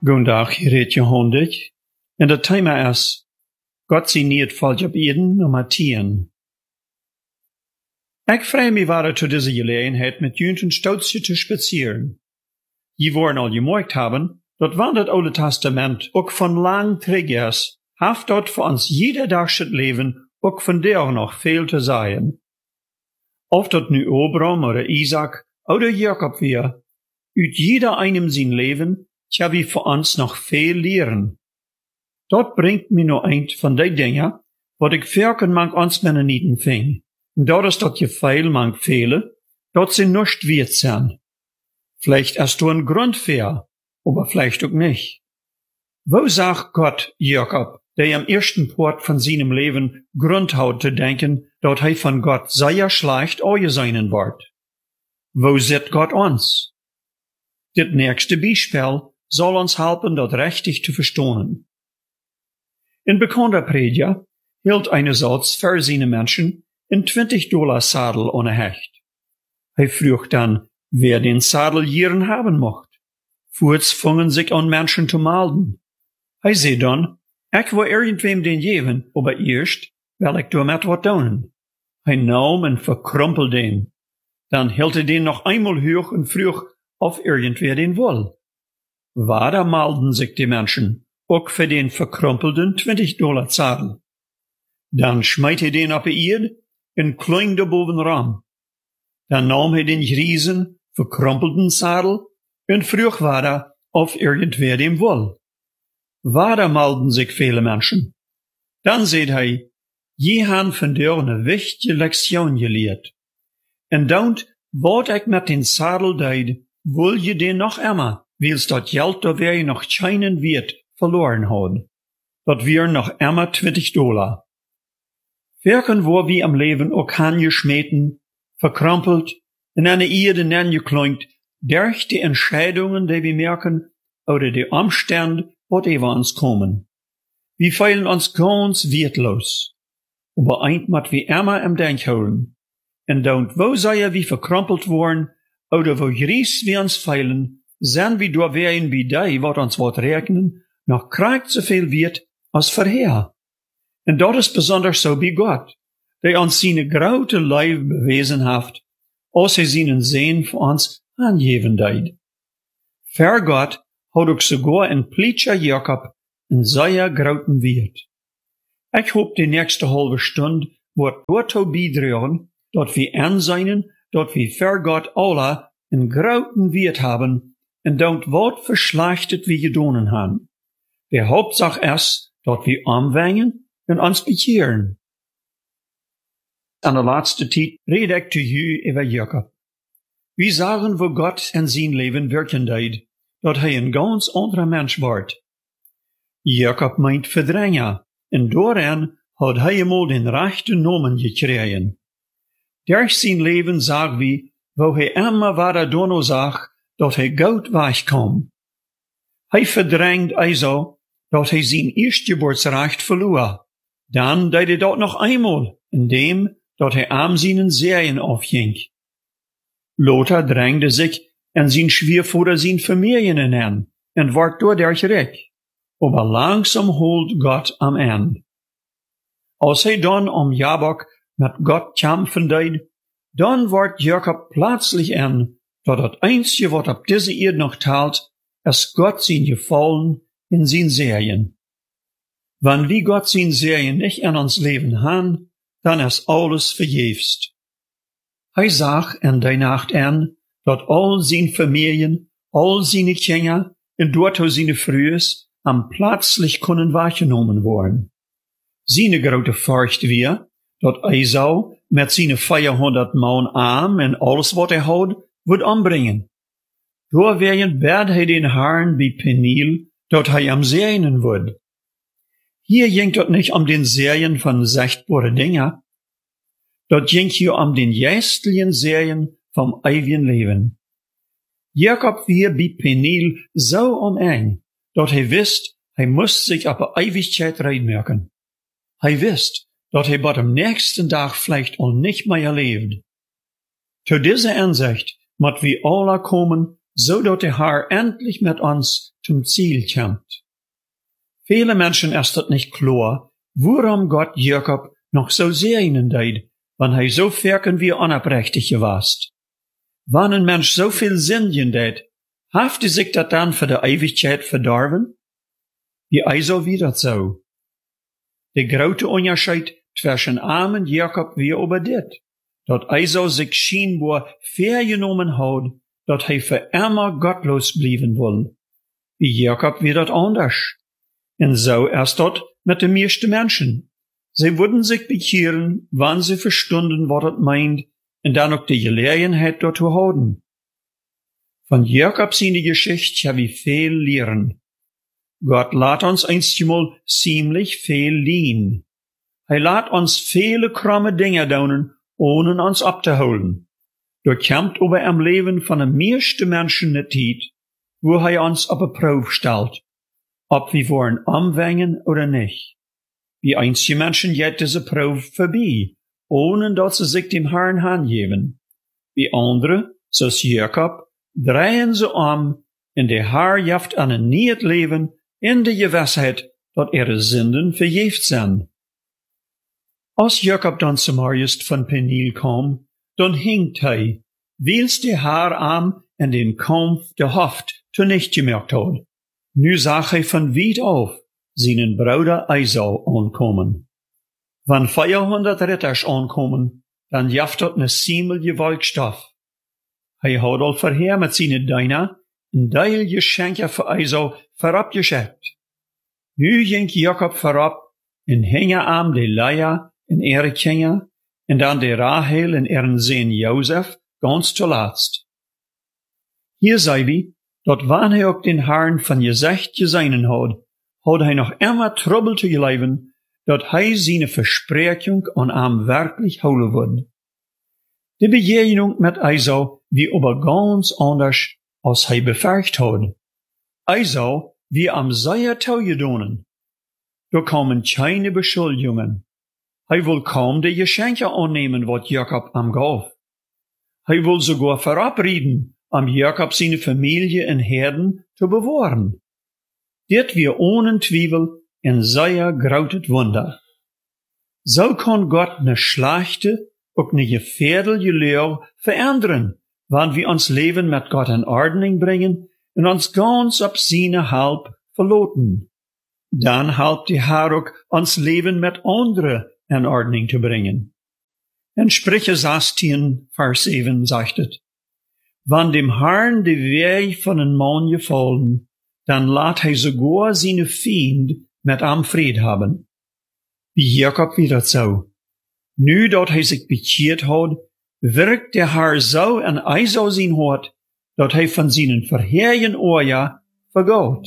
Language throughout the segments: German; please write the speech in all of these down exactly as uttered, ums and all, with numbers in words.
Goedendag, hier heet Johan Dik. En het thema is God zie niet valt op Eden, nummer tien. Ik vrij me waren zu dieser Gelegenheit mit jünten Stoutje te spazieren. Je worden al gemerkt haben, dat wann het Oude Testament ook van lang terug is, heeft dat voor ons jeder Dag het leven ook vandaag nog veel te zeggen. Of dat nu Abraham oder Isaac oder Jacob weer, uit jeder einem zijn leven, tja wie voor ons nog veel leren. Dat brengt me nou eind van die dingen, wat ik verken mag ons mennen niet ving. En dat is dat je veel mag velen, dat ze nicht wert zijn. Vielleicht hast du een Grund für, aber vielleicht auch nicht. Wo sagt Gott Jakob, der am ersten Port von seinem Leben Grund hat zu denken, dat hij von Gott sehr schlecht angesehen wird? Wo sieht Gott uns? Dit nächste Beispiel soll uns helfen, dat richtig zu verstehen. In bekannter Prediger hielt eine Satz für seine Menschen in zwanzig Dollar Sadel ohne Hecht. Hij vroeg dann, wer den Sadel jeren haben mocht. Voorts fingen sich an Menschen zu melden. Hij zei dann, ik wil irgendwem den geven, aber eerst wil ik damit wat doen. Hij nam en verkrumpelde den. Dan hield hij den noch einmal hoch und vroeg of irgendwer den will. Weiter melden sich die Menschen, auch für den verkrumpelten zwanzig Dollar Zadel. Dann schmeißt hij den op de Erde en kleingde boven ram. Dan nam hij den riesen, verkrumpelten Zadel en vroeg weiter of irgendwer den will. Weiter melden sich viele Menschen. Dann seht hij, je han von der eine wichtige Lektion geleerd. En daunt, wat ik met den Zadel deed, wil je den noch immer, wils dat Geld dat wir noch keinen Wert verloren haben. Dat wir noch immer zwanzig Dollar. Werken wo wie am Leben auch angeschmeten, verkrampelt, in eine Erde neergeklinkt, durch die Entscheidungen, die wir merken, oder die Umstände, wat über uns kommen. Wir feilen uns ganz wertlos. Aber eint mat wir immer im Denk houden. En daunt wo sei wie verkrampelt worden, oder wo gries wir uns feilen, zijn wir door wein bij die wat ons wat rekenen, noch krijgt zoveel wert als vorher. En dat is besonders so bij Gott, der ons seine grote Liebe bewezen heeft, als hij seinen Sehen voor ons aangeven deed. Ver Gott had ook sogar een Pleitscher Jakob een zeer groten Wert. Ik hoop de nächste halbe Stunde wordt daartoe bijdragen, dat we aanzien, dat we ver Gott alle een groten Wert haben, en dat wat verslechtet we gedonen haben. De Hauptsache is, dat we aanwengen en ons bekehren. An der laatste tijd red ik te u over Jakob. We zagen wo Gott in zijn leven werken deed, dat hij een ganz anderer mens wordt. Jakob meint verdringen, en daarin had hij eenmaal den rechten namen gekregen. Durch zijn leven zag we, wo hij immer weiter dono zag, dat hij goed wegkwam. Hij verdrängt also, dat hij zijn eerstgeboortsrecht verloor. Dan deed hij dat nog eenmaal, indem dat hij aan zijn Serien afging. Lothar drängte sich en zijn Schwiegervater zijn Familien aan, en werd doordat rijk. Aber langsam holt Gott am Ende. Als hij dan om Jabok met Gott kämpfen deed, dan wordt Jakob plötzlich an, dat het einzige wat op deze Erde nog telt, is Gott zijn gefallen in zijn Serien. Wenn wir Gott zijn Serien nicht in ons Leben haben, dann ist alles verjefst. Hij zag in die Nacht an, dat al zijn Familien, al zijn Kinder en dort zijn Frühes am plötzlich können wahrgenommen worden. Seine grote Furcht wir, dat Esau met seine vierhonderd Mann arm en alles wat hij had, wird anbringen. Door werden bad hij den Herrn bij Peniel, dat hij am segnen wird. Hier ging dat nicht um den Serien von sichtbare Dingen, dat ging hier um den geistlichen Serien vom ewigen Leben. Jakob wir bij Peniel so umeng, dat hij wist, hij moest zich op de Ewigkeit reinmerken. Hij wist, dat hij bot am nächsten Tag vielleicht al nicht mehr lebt. Zu dieser Ansicht moet wir alle kommen, so dat der Herr endlich mit uns zum Ziel kommt. Viele Menschen ist das nicht klar, warum Gott Jakob noch so segnen deed, wann er so verken wie unabrechtig gewast. Wann ein Mensch so viel Sünden deed, hafte sich dat dann für die Ewigkeit verdorben? Wie also wieder so. Der große Unterschied zwischen armen Jakob wie über dit, dat also sich scheinbar vergenommen hat, dat er für immer gottlos blieben will. Wie Jakob wie dat anders. Und so erst dort mit den meisten Menschen. Sie würden sich bekehren, wann sie verstunden, was das meint, und dann auch die Gelegenheit dort zu haben. Von Jakob seine Geschichte habe ich viel lernen. Gott lässt uns einmal ziemlich viel liehen. Er lässt uns viele krumme Dinge daunen, ohne uns abzuholen. Dort kommt über im Leben von den meisten Menschen eine Zeit, wo er uns auf eine Probe stellt, ob wir wollen umwenden oder nicht. Wie einige Menschen geht diese Probe vorbei, ohne dass sie sich dem Herrn hingeben. Wie andere, so Jakob, drehen sie um, und der Herr jaft an ein neues Leben in der Gewissheit, dass ihre Sünden verjäft sind. Als Jakob dann zum Marius von Peniel kam, dann hinkt er, weil's der Herr am in den Kampf der Hoft zunicht gemerkt hat. Nu sah er von weit auf seinen Bruder Esau ankommen. Wenn vierhundert Ritters ankommen, dann jaft dort ne ziemel Gewaltstoff. Er hat al vorher mit seinen Diener ein Teil Geschenke für Esau vorabgeschickt. Nu ging Jakob vorab und hing am de Leia in ihre Kinder und dann de Rahel in ihren Sohn Josef ganz zuletzt. Hier sei wie, dort wann er auch den Herrn von Gesicht gesehen hat, hat er noch immer Trouble zu leben, dort er seine Versprechung an ihm wirklich holen wird. Die Begegnung mit Esau wie aber ganz anders, als er befürchtet hat. Esau wie am sehr teugedonen. Da kommen keine Beschuldigungen. Er will kaum die Geschenke annehmen, was Jakob am gab. Er will sogar verabreden, am Jakob seine Familie in Herden zu bewahren. Dit wir ohne Zweifel ein sehr großes Wunder. So kann Gott ne schlechte, auch ne gefährliche Lehre verändern, wann wir uns Leben mit Gott in Ordnung bringen und uns ganz ab seine Halb verloten. Dann halbt die Herr auch uns Leben mit anderen in Ordnung zu bringen. In Sprüche sechzehn, Vers sieben sagt es, wann dem Herrn die Weg von den Mann gefallen, dann lässt er sogar seine Feind mit am Fried haben. Wie Jakob wieder so. Nu dat er sich bekehrt hat, wirkt der Herr so an Esau sein Hort, dat er von seinen vorherigen Ohren vergaut.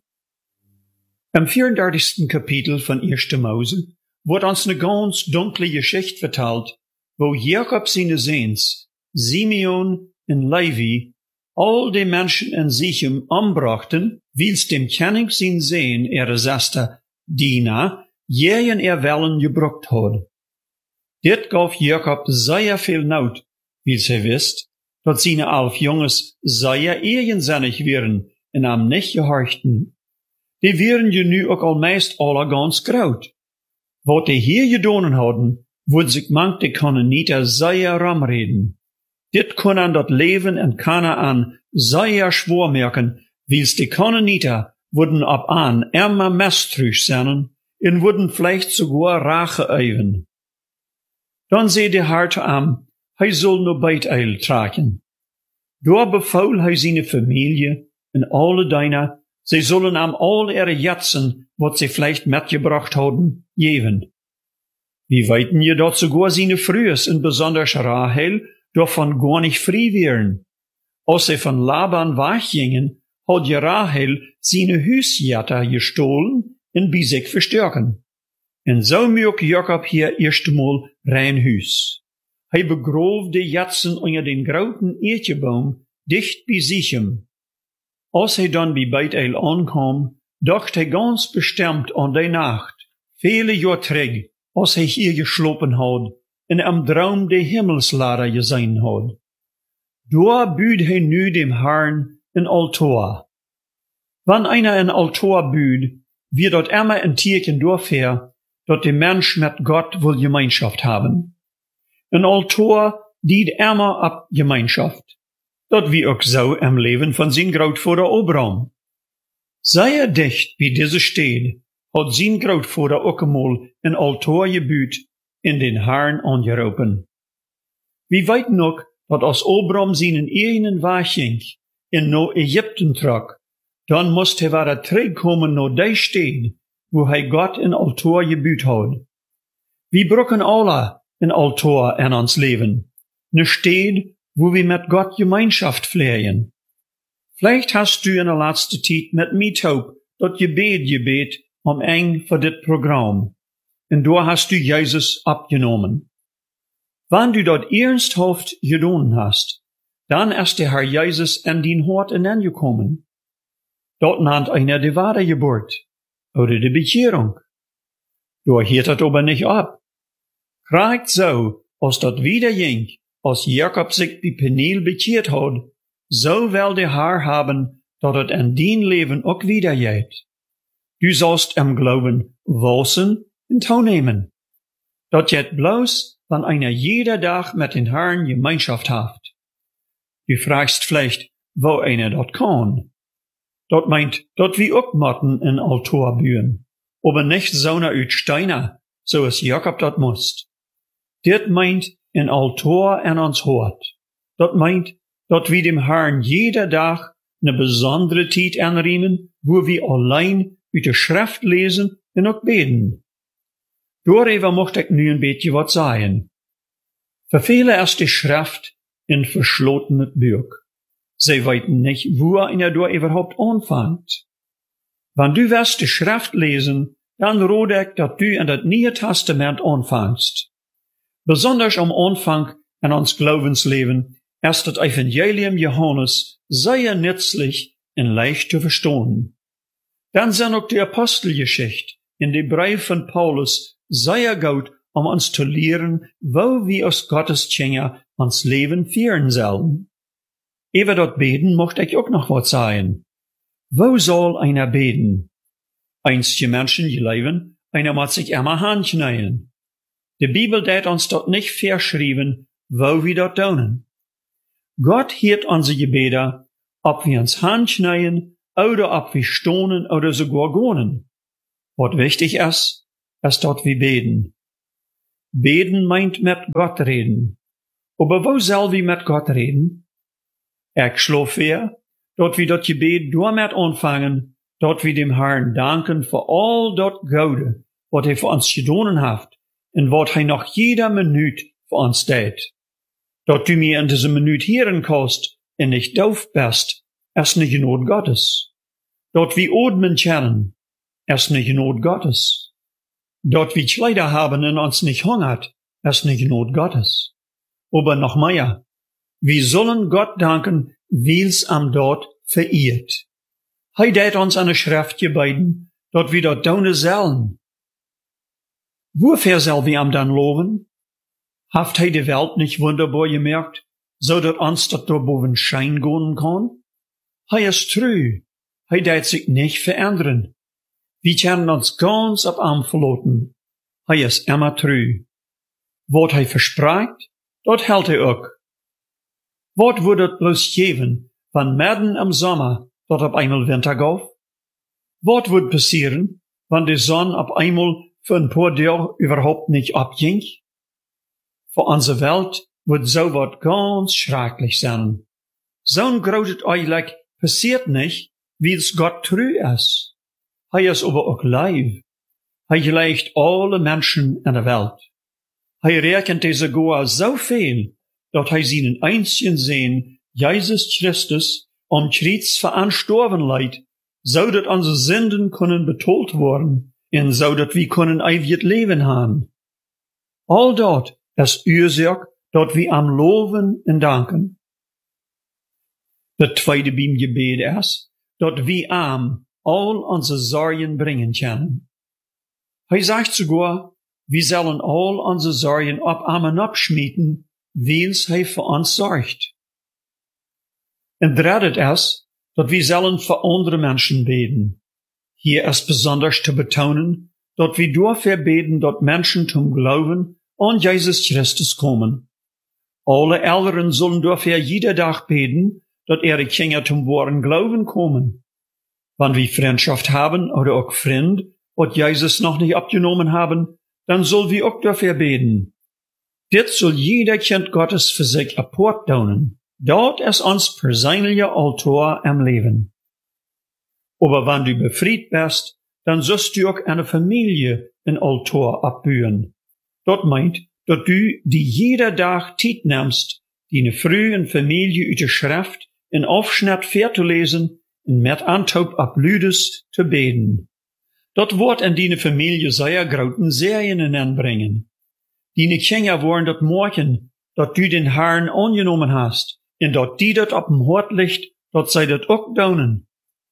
Im vierunddreißigsten Kapitel von erster Mose wird uns eine ganz dunkle Geschichte vertellt, wo Jakob seine Sehns, Simeon und Levi, all die Menschen in Sichem umbrachten, wie's dem König sein Sehn ihre Schwester Dina jähen ihr Wellen gebrucht hat. Dit gaf Jakob sehr viel Not, wie sie wisst, dat seine elf Junges sehr eigensinnig wären und am nicht gehorchten. Die wären ja nu auch allmeist alle ganz groot. Wat die hier gedonen hadden, would sich manche Kananiter sehr ramreden. Dit können dat Leben in Kanaan sehr schwer merken, wie's die Kananiter wurden ab an immer misstrauisch sein und wurden vielleicht sogar Rache üben. Dann seh der Herr zu ihm, er soll nur Beiteil tragen. Da befahl er seine Familie und alle Diener, sie sollen ihm all ihre Jatzen, was sie vielleicht mitgebracht haben, geben. Wie weiten je dort sogar seine Frühes und besonders Rahel davon gar nicht frei wären. Als sie von Laban weggingen, hat je Rahel seine Hüsjatter gestohlen und bei sich verstärken. Und so mög Jakob hier erstmal rein Hüs. Er begrov die Jatzen unter den großen Eetjebaum dicht bei Sichem. Als er dann bei Beitel ankam, dachte er ganz bestimmt an die Nacht, viele Jahre zurück, als er hier geschlopen hat und am Traum die Himmelslader gesehen hat. Da büht he nu dem Herrn ein Altar. Wann einer ein Altar büht, wird dort immer ein Tierchen durchher, dort der Mensch mit Gott will Gemeinschaft haben. Ein Altar dient immer ab Gemeinschaft. Dort wie auch so im Leben von sein Grootvater Abraham. Sei er dicht wie diese steht, hat sein Grootvater auch einmal ein Altar gebüht in den Herrn angeropen. Wie weit noch, dat als Abraham seinen eigenen Weg ging, in no Ägypten trok, dann musste er wieder terugkommen naar die steden, wo hij Gott een Altar gebüht hat. Wir brauchen alle ein Altar in ons Leben, ne Stede, wo wir mit Gott Gemeinschaft pflegen. Vielleicht hast du in der letzten Zeit mit mir taub dat Gebet gebet om eng für dit Programm. Und da hast du Jesus abgenommen. Wenn du dort ernsthaft gedoen hast, dann ist der Herr Jesus in dein Hort hineingekommen. Dort nannt einer die Wiedergeburt oder die Bekehrung. Da hielt das aber nicht ab. Kriegt so, als dat wieder ging, als Jakob sich bei Peniel bekehrt hat, so will der Herr haben, dat het in dein Leben auch wieder geht. Du sollst im Glauben wachsen und teilnehmen. Dat geht bloß, wenn einer jeder Tag mit den Herrn Gemeinschaft hat. Du fragst vielleicht, wo einer dort kann. Dort meint, dort wie auch motten ein Altar bühen, aber nicht so na uit Steiner, so es Jakob dort musst. Dit meint ein Altar an uns Hort. Dort meint, dort wie dem Herrn jeder Tag ne besondere Zeit anriemen, wo wir allein uit de Schrift lesen und auch beten. Darüber mocht ich nu ein beetje wat sagen. Für viele ist die Schrift ein verschlossenes Buch. Sie weiten nicht, wo einer da überhaupt anfängt. Wenn du wirst die Schrift lesen, dann rate ich, dass du in das Neue Testament anfängst. Besonders am Anfang in uns Glaubensleben ist das Evangelium Johannes sehr nützlich und leicht zu verstehen. Dann sind auch die Apostelgeschichte in den Brief von Paulus sehr gut, um uns zu lehren, wo wir aus Gottes Kinder uns Leben führen sollen. Über dort beten mochte ich auch noch was sagen. Wo soll einer beten? Einige Menschen leben, einer muss sich immer handschneiden. Die Bibel hat uns dort nicht verschrieben, wo wir dort tun. Gott hört unsere Gebete, ob wir uns handschneiden oder ob wir stonen oder sogar gehen. Was wichtig ist, ist dort wir beten. Beten meint mit Gott reden. Aber wo soll wir mit Gott reden? Ich schlage vor, dort wir dort Gebet damit anfangen, dort wir dem Herrn danken für all dort Gute, was er für uns getan hat und was er noch jeder Minute für uns tät. Dort du mir in dieser Minute hören kannst und nicht doof bist, ist nicht Not Gottes. Dort wir atmen können, ist nicht Not Gottes. Dort wir Kleider haben und uns nicht hungert, ist nicht Not Gottes. Aber noch mehr, wir sollen Gott danken, weil's am dort verehrt. Hij deed uns an der Schrift gebeten, dort wir dort tun sollen. Wofür soll wir am dann loben? Haft hij die Welt nicht wunderbar gemerkt, so dat uns dort boven Schein gehen kann? Hij ist treu. Hij deed sich nicht verändern. Wir können uns ganz auf am verloten. Hij ist immer treu. Wat hij verspricht, dat hält hij auch. Wat würde het bloß geben, wenn mitten im Sommer dort auf einmal Winter gab? Wat würde passieren, wenn die Sonne auf einmal für ein paar Tage überhaupt nicht abging? Für unsere Welt wird so wat ganz schrecklich sein. So ein großes Eulig passiert nicht, wie es Gott treu ist. Hij ist aber auch live. Hij gleicht alle Menschen in der Welt. Hij rechnet diese sogar so viel, dat hij seinen einzigen Sohn, Jesus Christus, am Kreuz veranstorben leid, so dat unsere Sünden können betont worden, und so dat wir können ewig Leben haben. All dort ist Ursache, dat wir am Loben und Danken. Das zweite beim Gebet ist, dat wir am all unsere Sorgen bringen können. Hij sagt sogar, wir sollen all unsere Sorgen auf Armen abschmieden, weil's hij für uns sorgt. En derde es, dat wir sollen für andere Menschen beten. Hier ist besonders zu betonen, dat wir dafür beten, dat Menschen zum Glauben an Jesus Christus kommen. Alle Eltern sollen dafür jeder Tag beten, dat ihre Kinder zum wahren Glauben kommen. Wenn wir Freundschaft haben oder auch Freund, wat Jesus noch nicht abgenommen haben, dann soll wir auch dafür beten. Dit soll jeder Kind Gottes für sich apart tun. Dort ist uns persönliche Altar am Leben. Aber wenn du befreit bist, dann sollst du auch eine Familie ein Altar abbühen. Dat meint, dat du die jeder Tag Zeit nimmst, die eine frühe Familie uit de Schrift in Aufschnitt vorzulesen und mit Antop ab Lüdes zu beten. Dat wordt in die Familie sehr großen Serien anbringen. Die Kinder wollen dat morgen, dat du den Herrn angenommen hast, en dat die dat op dem Hort liegt, dat zij dat ook doen.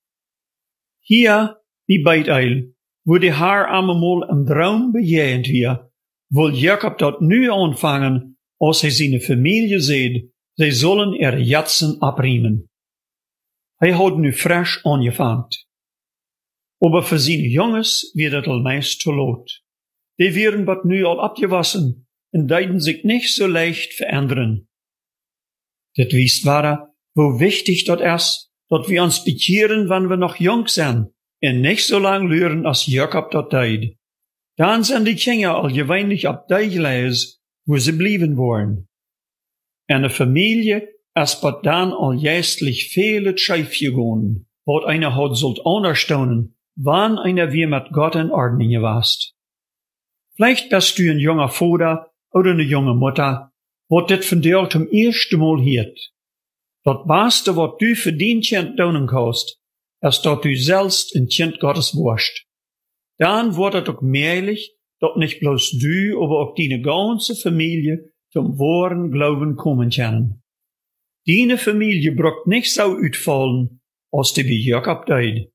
Hier, wie Beiteil, wo die Herr einmal im Traum bejegend wir, will Jakob dat nu anfangen, als hij seine Familie sieht, zij sollen ihre Jatzen abriemen. Hij hat nu frisch angefangen. Aber für seine Jungs wird het al meist zu laat. Die werden wat nu al abgewassen und deiden sich nicht so leicht verändern. Das wisst wahre, wo wichtig dat ist, dat wir uns bekehren, wenn wir noch jung sind, und nicht so lang lüren, als Jakob dat deid. Dann sind die Kinder al gewöhnlich ab die Gleis, wo sie blieben wollen. Eine Familie ist bat dann al jästlich viele Scheif gegangen, wat einer hat sollt anerstaunen, wann einer wir mit Gott in Ordnung warst. Vielleicht bist du ein junger Vater oder eine junge Mutter, wat dit von dir zum ersten Mal hiert. Dat Beste, wat du für dein Kind tun kannst, ist, dat du selbst ein Kind Gottes wirst. Dann wird es auch möglich, dat nicht bloß du, aber auch deine ganze Familie zum wahren Glauben kommen können. Deine Familie braucht nicht so uitfallen, als die wie Jakob deed.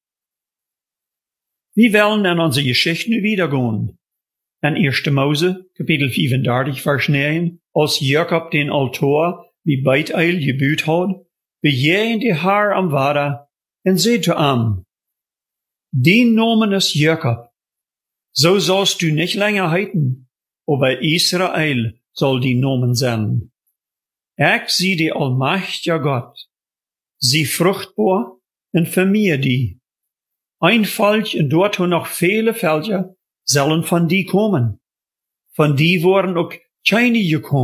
Wir wollen in unsere Geschichte nu wiedergehen. In erste Mose, Kapitel fünfunddreißig, Vers neun, als Jakob den Altar wie Beiteil gebüht hat, bejehen die Herr am Vater und seht zu ihm, den Namen ist Jakob. So sollst du nicht länger heiten, aber Israel soll die Namen sein. Ich sie die allmächtige Gott, sie fruchtbar und vermehr die. Ein Volk und dort noch viele Völker sollen von die kommen. Von die waren auch keine gekommen.